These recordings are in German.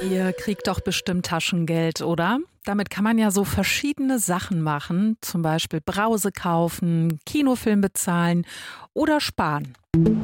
Ihr kriegt doch bestimmt Taschengeld, oder? Damit kann man ja so verschiedene Sachen machen, zum Beispiel Brause kaufen, Kinofilm bezahlen oder sparen.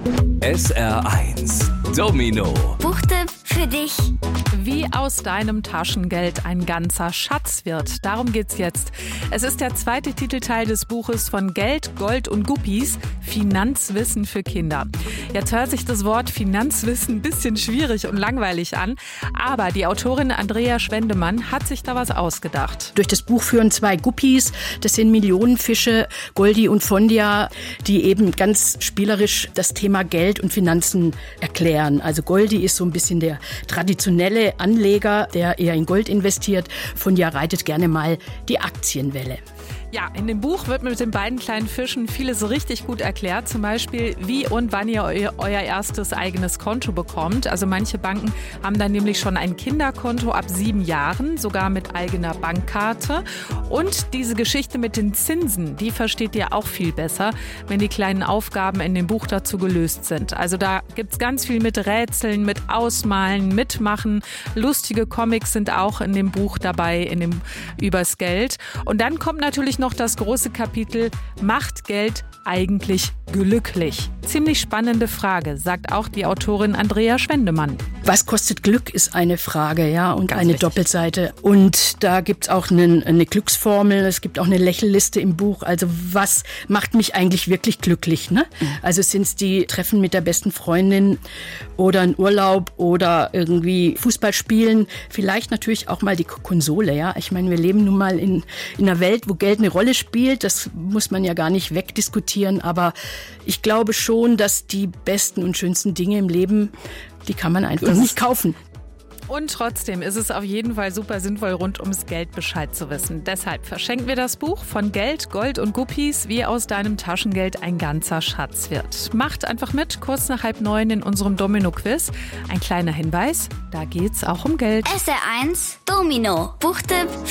SR1 Domino. Buchtipp für dich. Wie aus deinem Taschengeld ein ganzer Schatz wird. Darum geht's jetzt. Es ist der zweite Titelteil des Buches von Geld, Gold und Guppies, Finanzwissen für Kinder. Jetzt hört sich das Wort Finanzwissen ein bisschen schwierig und langweilig an, aber die Autorin Andrea Schwendemann hat sich da was ausgedacht. Durch das Buch führen zwei Guppies, das sind Millionenfische, Goldi und Fondia, die eben ganz spielerisch das Thema Geld und Finanzen erklären. Also Goldi ist so ein bisschen der traditionelle Anleger, der eher in Gold investiert. Fondia reitet gerne mal die Aktienwelle. Ja, in dem Buch wird mit den beiden kleinen Fischen vieles richtig gut erklärt. Zum Beispiel, wie und wann ihr euer erstes eigenes Konto bekommt. Also manche Banken haben dann nämlich schon ein Kinderkonto ab 7 Jahren, sogar mit eigener Bankkarte. Und diese Geschichte mit den Zinsen, die versteht ihr auch viel besser, wenn die kleinen Aufgaben in dem Buch dazu gelöst sind. Also da gibt's ganz viel mit Rätseln, mit Ausmalen, Mitmachen. Lustige Comics sind auch in dem Buch dabei, übers Geld. Und dann kommt natürlich noch das große Kapitel: Macht Geld eigentlich glücklich? Ziemlich spannende Frage, sagt auch die Autorin Andrea Schwendemann. Was kostet Glück, ist eine Frage, ja, und Ganz eine richtig. Doppelseite. Und da gibt's auch eine Glücksformel, es gibt auch eine Lächelliste im Buch. Also was macht mich eigentlich wirklich glücklich, ne? Also sind's die Treffen mit der besten Freundin oder ein Urlaub oder irgendwie Fußball spielen, vielleicht natürlich auch mal die Konsole, ja. Ich meine, wir leben nun mal in einer Welt, wo Geld eine Rolle spielt. Das muss man ja gar nicht wegdiskutieren, aber ich glaube schon, dass die besten und schönsten Dinge im Leben, die kann man einfach nicht kaufen. Und trotzdem ist es auf jeden Fall super sinnvoll, rund ums Geld Bescheid zu wissen. Deshalb verschenken wir das Buch von Geld, Gold und Guppies, wie aus deinem Taschengeld ein ganzer Schatz wird. Macht einfach mit, kurz nach 8:30 in unserem Domino-Quiz. Ein kleiner Hinweis, da geht's auch um Geld. SR1 Domino. Buchtipp